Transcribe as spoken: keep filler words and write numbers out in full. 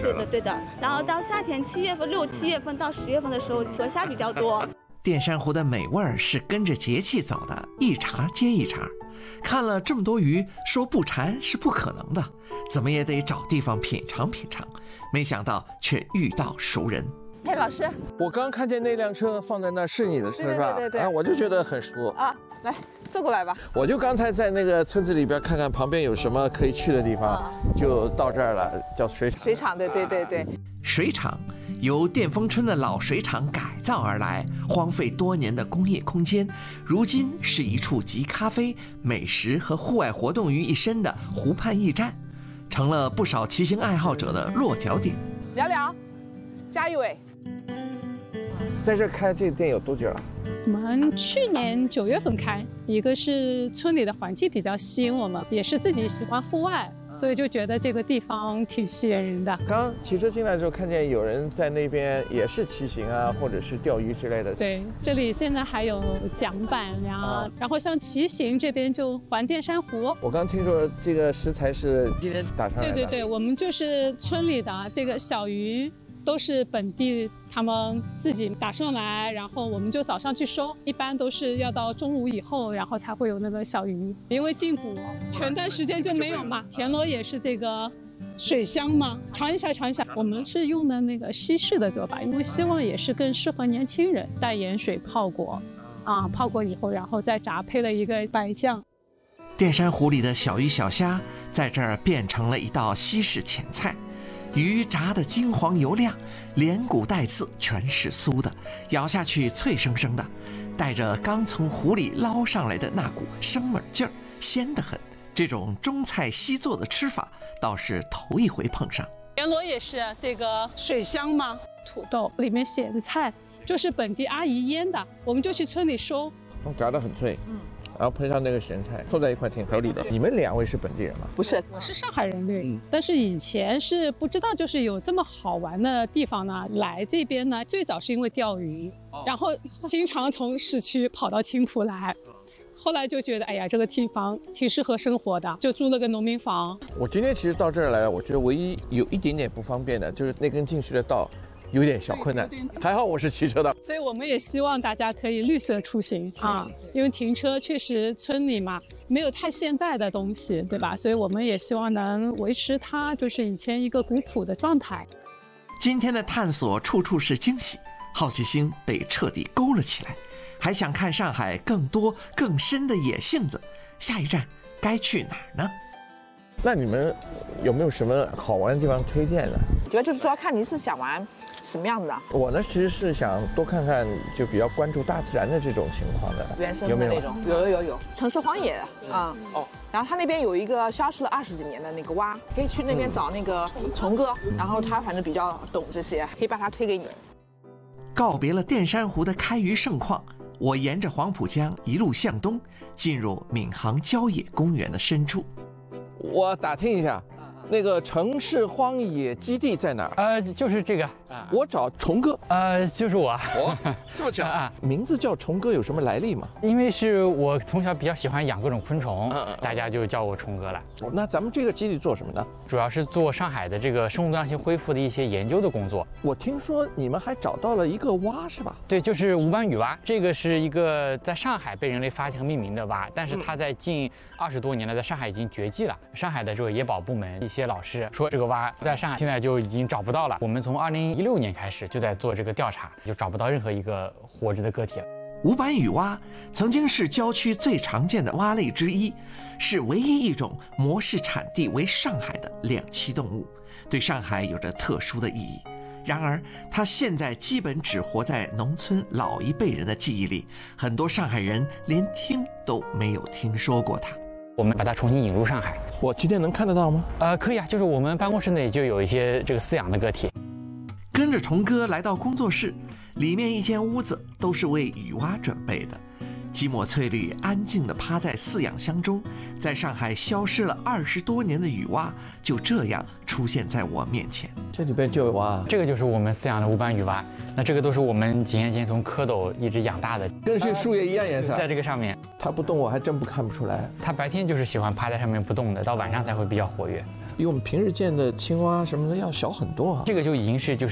对的对的。然后到夏天七月份、六七月份到十月份的时候，河虾比较多。 淀山湖的美味儿是跟着节气走的，一茬接一茬。看了这么多鱼，说不馋是不可能的，怎么也得找地方品尝品尝。没想到却遇到熟人。 哎，老师， 我刚看见那辆车放在那是你的车是吧？ 对对对对， 啊，我就觉得很熟啊。来，坐过来吧。 我就刚才在那个村子里边看看旁边有什么可以去的地方，啊、就到这儿了，叫水厂。 水厂，对对对对。 水厂由淀丰村的老水厂改造而来，荒废多年的工业空间，如今是一处集咖啡、美食和户外活动于一身的湖畔驿站，成了不少骑行爱好者的落脚点。 聊聊，加一位。 在这开这店有多久了？ 我们去年九月份开，一个是村里的环境比较吸引我们，也是自己喜欢户外，所以就觉得这个地方挺吸引人的。 刚骑车进来的时候，看见有人在那边也是骑行啊，或者是钓鱼之类的。 对，这里现在还有桨板呀，啊、然后像骑行这边就环淀山湖。 我刚听说这个食材是今天打上来的。 对对对，我们就是村里的这个小鱼。都是本地他们自己打上来，然后我们就早上去收，一般都是要到中午以后，然后才会有那个小鱼，因为进补，全段时间就没有嘛。田螺也是这个水乡嘛，尝一下尝一下。我们是用的那个西式的做法，因为希望也是更适合年轻人，带盐水泡过，啊，泡过以后，然后再炸，配了一个白酱。 淀山湖里的小鱼小虾在这儿变成了一道西式前菜。鱼炸得金黄油亮，连骨带刺全是酥的，咬下去脆生生的，带着刚从湖里捞上来的那股生猛劲儿，鲜得很。这种中菜西做的吃法倒是头一回碰上。 田螺也是这个水乡嘛，土豆里面写的菜就是本地阿姨腌的，我们就去村里收， 炸得很脆。嗯。然后配上那个咸菜，凑在一块挺合理的。你们两位是本地人吗？ 不是， 我是上海人，对。嗯、但是以前是不知道，就是有这么好玩的地方呢。来这边呢，最早是因为钓鱼，哦、然后经常从市区跑到青浦来。后来就觉得，哎呀，这个地方挺适合生活的，就租了个农民房。 我今天其实到这儿来，我觉得唯一有一点点不方便的，就是那根进去的道。有点小困难，还好我是骑车的， 所以我们也希望大家可以绿色出行啊，因为停车确实村里嘛没有太现代的东西，对吧？所以我们也希望能维持它就是以前一个古朴的状态。 今天的探索处处是惊喜，好奇心被彻底勾了起来，还想看上海更多更深的野性子，下一站该去哪儿呢？ 那你们有没有什么好玩的地方推荐呢？ 主要就是主要看你是想玩什么样的。 我呢，其实是想多看看，就比较关注大自然的这种情况的， 原生的那种。有有有有，城市荒野啊、嗯。哦。然后它那边有一个消失了二十几年的那个蛙，可以去那边找那个虫哥，嗯、然后他反正比较懂这些，可以把它推给你。 告别了淀山湖的开渔盛况，我沿着黄浦江一路向东，进入闵行郊野公园的深处。 我打听一下，那个城市荒野基地在哪儿？ 呃，就是这个。 我找虫哥。 呃，就是我。 我这么巧啊？名字叫虫哥有什么来历吗？ 因为是我从小比较喜欢养各种昆虫，嗯、大家就叫我虫哥了。 那咱们这个基地做什么呢？ 主要是做上海的这个生物多样性恢复的一些研究的工作。 我听说你们还找到了一个蛙，是吧？ 对，就是无斑羽蛙。这个是一个在上海被人类发现和命名的蛙，但是它在近二十多年了，在上海已经绝迹了。上海的这个野保部门一些老师说，这个蛙在上海现在就已经找不到了。我们从二零一六年开始就在做这个调查，就找不到任何一个活着的个体了。 无斑羽蛙曾经是郊区最常见的蛙类之一，是唯一一种模式产地为上海的两栖动物，对上海有着特殊的意义。然而它现在基本只活在农村老一辈人的记忆里，很多上海人连听都没有听说过它。 我们把它重新引入上海。 我今天能看得到吗？ 呃，可以啊，就是我们办公室内就有一些这个饲养的个体。 跟着虫哥来到工作室，里面一间屋子都是为雨蛙准备的。几抹翠绿安静地趴在饲养箱中，在上海消失了二十多年的雨蛙就这样出现在我面前。 这里边就有蛙， 这个就是我们饲养的无斑羽蛙。那这个都是我们几年前从蝌蚪一直养大的， 跟这树叶一样颜色。 在这个上面， 它不动，我还真不看不出来。 它白天就是喜欢趴在上面不动的，到晚上才会比较活跃。 比我们平时见的青蛙什么的要小很多啊。 这个就已经是就是。